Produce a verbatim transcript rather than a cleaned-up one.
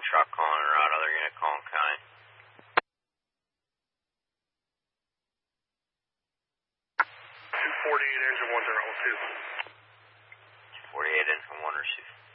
truck calling her out, other unit calling Kai. two forty-eight, engine one zero two. two forty-eight, engine one, receive.